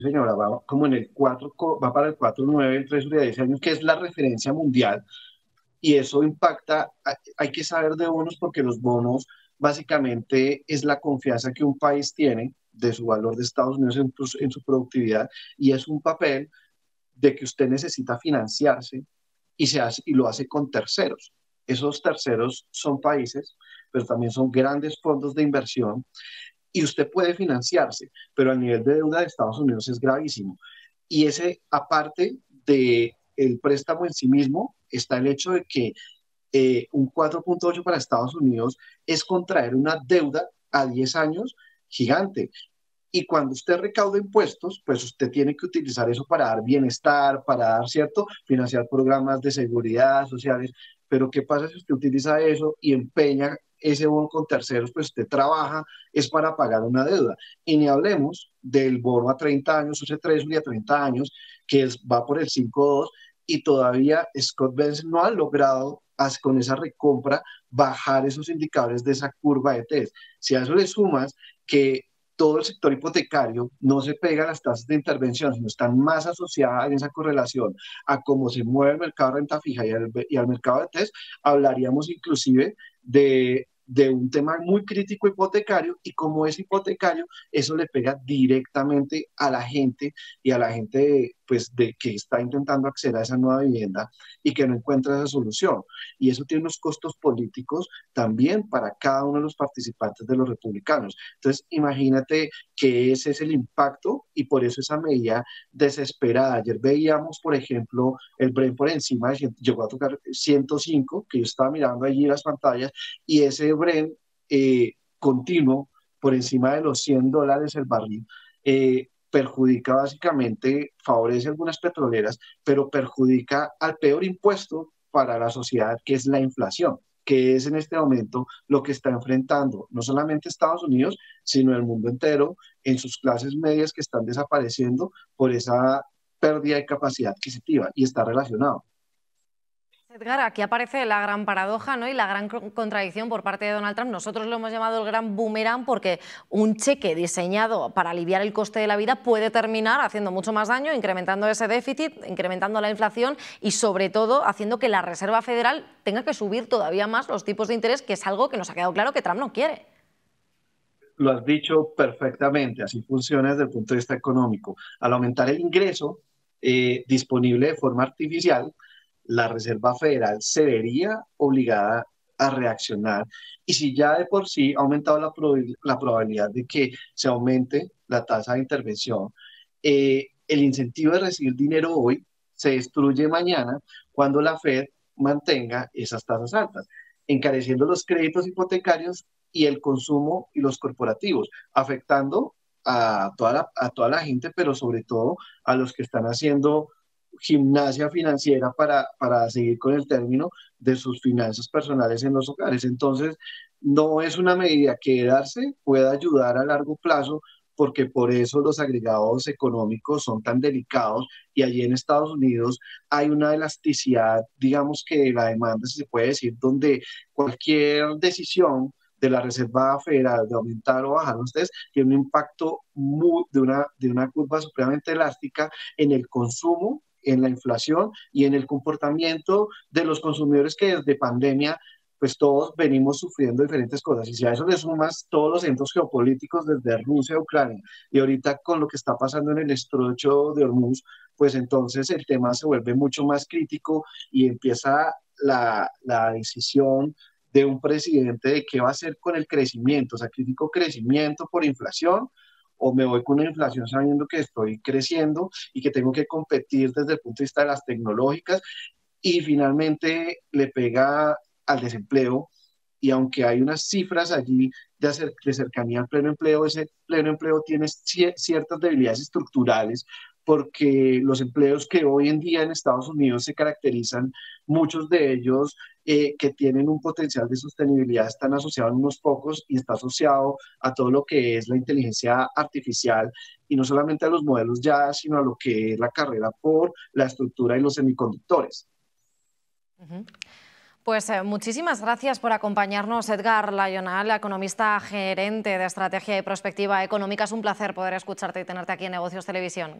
señora, va como en el 4, va para el 4,9 en 3 unidades 10 años, que es la referencia mundial, y eso impacta, hay que saber de bonos porque los bonos básicamente es la confianza que un país tiene de su valor de Estados Unidos en su productividad, y es un papel de que usted necesita financiarse y lo hace con terceros. Esos terceros son países, pero también son grandes fondos de inversión y usted puede financiarse, pero el nivel de deuda de Estados Unidos es gravísimo. Y ese, aparte de el préstamo en sí mismo, está el hecho de que un 4,8 para Estados Unidos es contraer una deuda a 10 años gigante. Y cuando usted recauda impuestos, pues usted tiene que utilizar eso para dar bienestar, para dar, ¿cierto? Financiar programas de seguridad sociales. Pero ¿qué pasa si usted utiliza eso y empeña ese bono con terceros? Pues usted trabaja, es para pagar una deuda. Y ni hablemos del bono a 30 años, ese 3 y a 30 años, va por el 5,2 y todavía Scott Benson no ha logrado con esa recompra bajar esos indicadores de esa curva de test. Si a eso le sumas que todo el sector hipotecario no se pega a las tasas de intervención, sino están más asociadas en esa correlación a cómo se mueve el mercado de renta fija y al mercado de test, hablaríamos inclusive de un tema muy crítico hipotecario, y como es hipotecario, eso le pega directamente a la gente pues, que está intentando acceder a esa nueva vivienda y que no encuentra esa solución. Y eso tiene unos costos políticos también para cada uno de los participantes de los republicanos. Entonces, imagínate que ese es el impacto y por eso esa medida desesperada. Ayer veíamos, por ejemplo, el Brent por encima de llegó a tocar 105, que yo estaba mirando allí las pantallas, y ese Brent continuo por encima de los $100 el barril, perjudica básicamente, favorece a algunas petroleras, pero perjudica al peor impuesto para la sociedad, que es la inflación, que es en este momento lo que está enfrentando no solamente Estados Unidos, sino el mundo entero en sus clases medias que están desapareciendo por esa pérdida de capacidad adquisitiva, y está relacionado. Edgar, aquí aparece la gran paradoja, ¿no? Y la gran contradicción por parte de Donald Trump. Nosotros lo hemos llamado el gran boomerang porque un cheque diseñado para aliviar el coste de la vida puede terminar haciendo mucho más daño, incrementando ese déficit, incrementando la inflación y, sobre todo, haciendo que la Reserva Federal tenga que subir todavía más los tipos de interés, que es algo que nos ha quedado claro que Trump no quiere. Lo has dicho perfectamente, así funciona desde el punto de vista económico. Al aumentar el ingreso disponible de forma artificial, la Reserva Federal se vería obligada a reaccionar. Y si ya de por sí ha aumentado la probabilidad de que se aumente la tasa de intervención, el incentivo de recibir dinero hoy se destruye mañana cuando la Fed mantenga esas tasas altas, encareciendo los créditos hipotecarios y el consumo y los corporativos, afectando a toda la gente, pero sobre todo a los que están haciendo gimnasia financiera para seguir con el término de sus finanzas personales en los hogares. Entonces, no es una medida que darse pueda ayudar a largo plazo, porque por eso los agregados económicos son tan delicados, y allí en Estados Unidos hay una elasticidad, digamos que de la demanda, si se puede decir, donde cualquier decisión de la Reserva Federal de aumentar o bajar los test tiene un impacto de una curva supremamente elástica en el consumo, en la inflación y en el comportamiento de los consumidores, que desde pandemia pues todos venimos sufriendo diferentes cosas. Y si a eso le sumas todos los eventos geopolíticos desde Rusia a Ucrania y ahorita con lo que está pasando en el estrecho de Hormuz, pues entonces el tema se vuelve mucho más crítico y empieza la decisión de un presidente de qué va a hacer con el crecimiento. ¿Sacrifico crecimiento por inflación o me voy con una inflación sabiendo que estoy creciendo y que tengo que competir desde el punto de vista de las tecnológicas? Y finalmente le pega al desempleo, y aunque hay unas cifras allí de cercanía al pleno empleo, ese pleno empleo tiene ciertas debilidades estructurales, porque los empleos que hoy en día en Estados Unidos se caracterizan, muchos de ellos que tienen un potencial de sostenibilidad, están asociados a unos pocos, y está asociado a todo lo que es la inteligencia artificial, y no solamente a los modelos ya, sino a lo que es la carrera por la estructura y los semiconductores. Uh-huh. Pues muchísimas gracias por acompañarnos, Edgar Layonal, economista gerente de estrategia y prospectiva económica. Es un placer poder escucharte y tenerte aquí en Negocios Televisión.